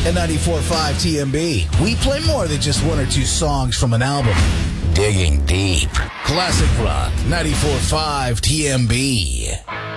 At 94.5 TMB, we play more than just one or two songs from an album. Digging deep. Classic rock, 94.5 TMB.